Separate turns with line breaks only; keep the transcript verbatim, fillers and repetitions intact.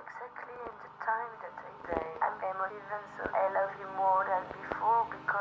exactly in the time that I say I'm emotive and so I love you more than before because